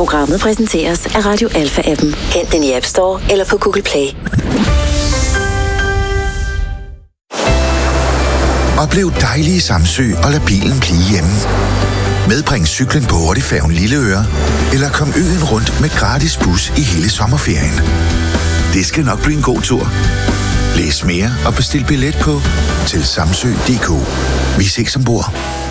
Programmet præsenteres af Radio Alpha-appen. Hent den i App Store eller på Google Play. Oplev dejlige Samsø og lad bilen blive hjemme. Medbring cyklen på hurtigfærgen Lilleøre, eller kom øen rundt med gratis bus i hele sommerferien. Det skal nok blive en god tur. Læs mere og bestil billet på til samsø.dk. Vi ses ombord.